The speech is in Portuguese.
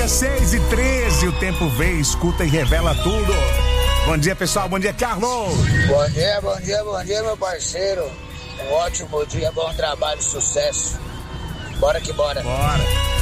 dia, 6h13. O tempo vem, escuta e revela tudo. Bom dia, pessoal. Bom dia, Carlos. Bom dia, meu parceiro. Um ótimo dia, bom trabalho, sucesso. Bora que bora. Bora.